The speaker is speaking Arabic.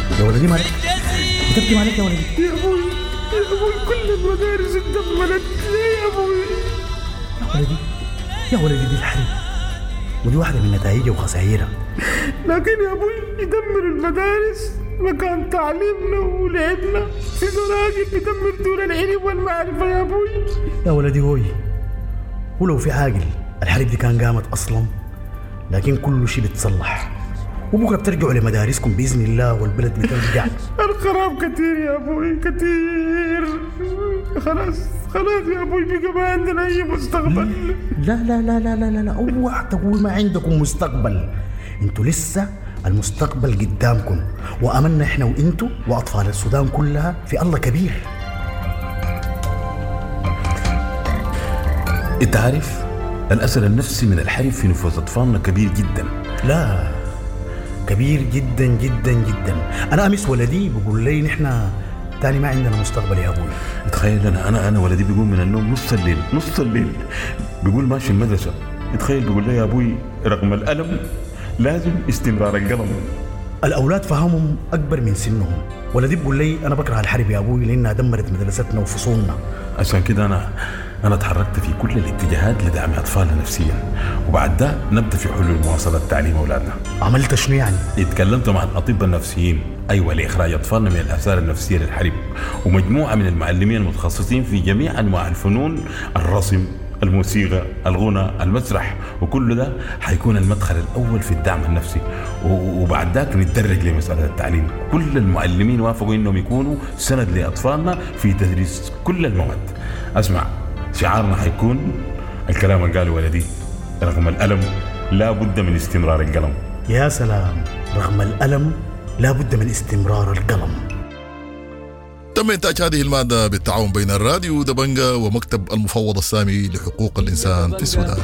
يا ولدي مالك؟ بتبكي مالك يا ولدي؟ يا أبوي كل المدارس اتدمرت ليه يا أبوي؟ يا ولدي دي الحرب، ودي واحدة من نتائجها وخسائرها. لكن يا أبوي يدمر المدارس مكان تعليمنا ولعبنا، في راجل يدمر دون العلم والمعرفة يا أبوي. يا ولدي هوي، ولو في عاقل الحرب دي كان قامت أصلا، لكن كل شيء بتصلح، وبكرة بترجعوا لمدارسكم بإذن الله والبلد بترجع. الخراب كتير يا أبوي كتير. خلاص يا أبوي بقى ما عندنا أي مستقبل. لا لا لا لا لا لا اوعى تقول ما عندكم مستقبل. انتوا لسه المستقبل قدامكم، وأملنا احنا وانتوا وأطفال السودان كلها في الله كبير. انت عارف الأثر النفسي من الحرب في نفوس أطفالنا كبير جدا. لا كبير جدا جدا جدا. أنا أمس ولدي بقول لي نحن تاني ما عندنا مستقبل يا أبوي. تخيل أنا ولدي بيقول من النوم نص الليل بيقول ماشي المدرسة. تخيل بيقول لي يا أبوي رغم الألم لازم استمرار القلم. الأولاد فهمهم أكبر من سنهم. ولدي بقول لي أنا بكره الحرب يا أبوي لأنها دمرت مدرستنا وفصولنا. عشان كده أنا تحركت في كل الاتجاهات لدعم أطفالنا نفسيا، وبعد ده نبدأ في حلول مواصلة تعليم أولادنا. عملت شنو يعني؟ اتكلمت مع الأطباء النفسيين لإخراج أطفالنا من الآثار النفسية للحرب، ومجموعة من المعلمين المتخصصين في جميع أنواع الفنون، الرسم، الموسيقى، الغنى، المسرح، وكل ده حيكون المدخل الأول في الدعم النفسي. وبعد ذاك نتدرج لمسألة التعليم. كل المعلمين وافقوا إنهم يكونوا سند لأطفالنا في تدريس كل المواد. أسمع، شعارنا حيكون الكلام اللي قاله ولدي رغم الألم لا بد من استمرار القلم. يا سلام، رغم الألم لا بد من استمرار القلم. تم إنتاج هذه المادة بالتعاون بين الراديو دبنجة ومكتب المفوض السامي لحقوق الإنسان في السودان.